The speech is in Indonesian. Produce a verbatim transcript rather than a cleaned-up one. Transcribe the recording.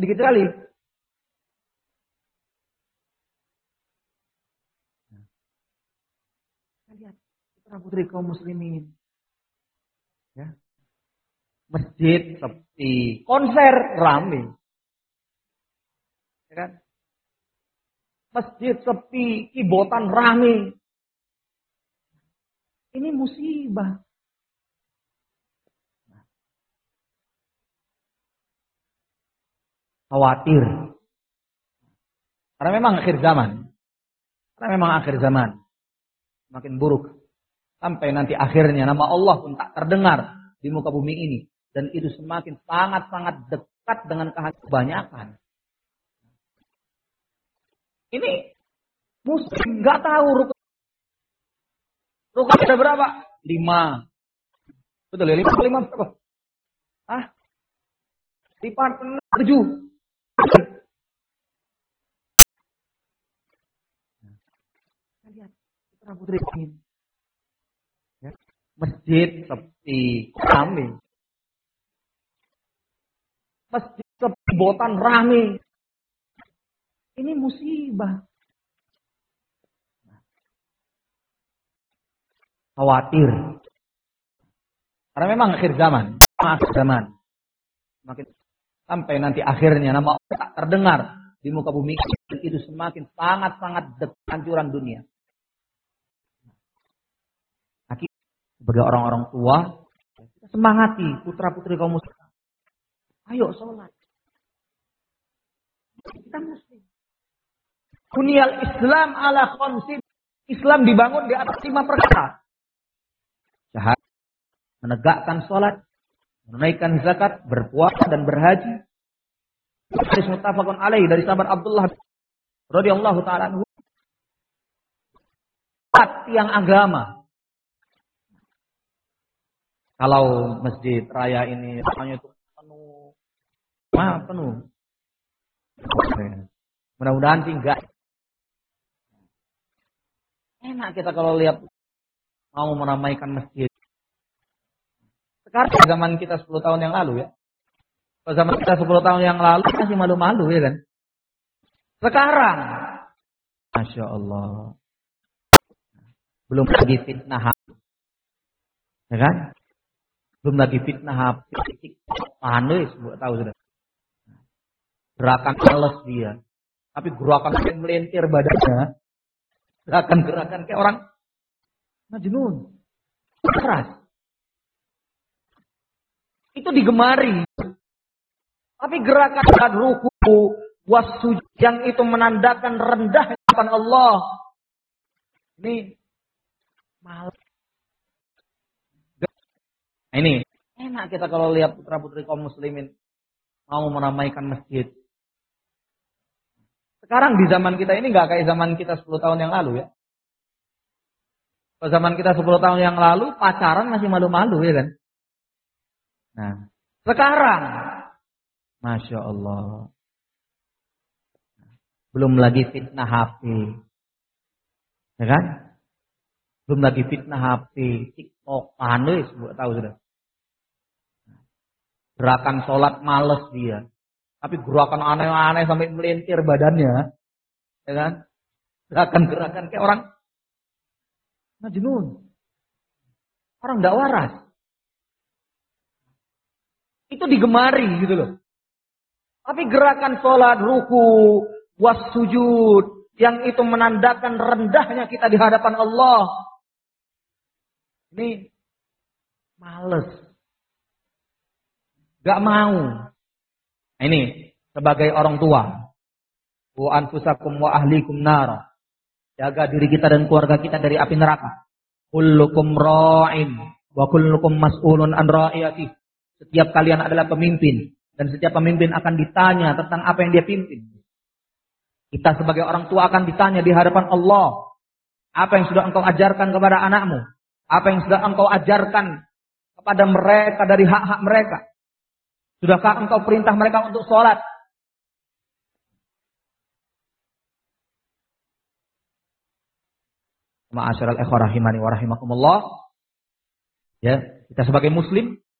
Sedikit sekali. Lihat putra putri kaum muslimin. Ya. Masjid sepi, konser rame. Ya kan? Masjid sepi, kibotan rame. Ini musibah. Khawatir. Karena memang akhir zaman. Karena memang akhir zaman. Makin buruk. Sampai nanti akhirnya nama Allah pun tak terdengar di muka bumi ini. Dan itu semakin sangat-sangat dekat dengan kebanyakan. Ini muslim nggak tahu rukun. Rukun ada berapa? Lima. Betul ya? Lima lima berapa? Ah? Lipat enam tujuh. Lihat putra putri ini. Ya. Masjid sepi, rame. Masjid sepi, botan rame. Ini musibah. Khawatir. Karena memang akhir zaman. Akhir zaman. Makin sampai nanti akhirnya nama Allah tak terdengar di muka bumi ini. Dan itu semakin sangat-sangat dekat hancuran dunia. Sebagai orang-orang tua, kita semangati putra-putri kaum muslim. Ayo sholat. Kita muslim. Bunyal Islam ala khamsin. Islam dibangun di atas lima perkara. Syahadat, menegakkan sholat, menunaikan zakat, berpuasa dan berhaji. Hadis muttafaqun alaih dari sahabat Abdullah radhiyallahu taala anhu. Tiang agama. Kalau masjid raya ini rasanya itu penuh, mah penuh. Mudah-mudahan sih enggak. Enak kita kalau lihat mau meramaikan masjid. Sekarang zaman kita sepuluh tahun yang lalu ya. Kalau zaman kita sepuluh tahun yang lalu masih malu-malu ya kan. Sekarang, Masya Allah, belum lagi fitnah, ya kan? Belum lagi fitnah H P, panas, buat tahu sudah. Gerakan males dia, tapi gerakan yang melintir badannya, gerakan-gerakan kayak orang majnun, keras. Itu digemari, tapi gerakan saat ruku, wasujud yang itu menandakan rendah hadapan Allah. Ini malas. Nah ini enak kita kalau lihat putra-putri kaum muslimin mau meramaikan masjid. Sekarang di zaman kita ini nggak kayak zaman kita sepuluh tahun yang lalu ya. Kalau zaman kita sepuluh tahun yang lalu pacaran masih malu-malu ya kan. Nah sekarang, Masya Allah, belum lagi fitnah H P, ya kan? Belum lagi fitnah H P, TikTok, panas, buat tahu sudah. Gerakan sholat males dia. Tapi gerakan aneh-aneh sampai melintir badannya. Ya kan? Gerakan-gerakan kayak orang majnun. Orang tidak waras. Itu digemari gitu loh. Tapi gerakan sholat, ruku, wasujud, yang itu menandakan rendahnya kita di hadapan Allah. Ini males. Gak mau. Nah ini sebagai orang tua. Wa anfusakum wa ahlikum nar. Jaga diri kita dan keluarga kita dari api neraka. Kullukum ra'in wa kullukum mas'ulun an ra'iyati. Setiap kalian adalah pemimpin dan setiap pemimpin akan ditanya tentang apa yang dia pimpin. Kita sebagai orang tua akan ditanya di hadapan Allah. Apa yang sudah engkau ajarkan kepada anakmu? Apa yang sudah engkau ajarkan kepada mereka dari hak-hak mereka? Sudahkah engkau perintah mereka untuk sholat? Ma'asyiral ikhwah rahimani wa rahimakumullah. Ya, kita sebagai muslim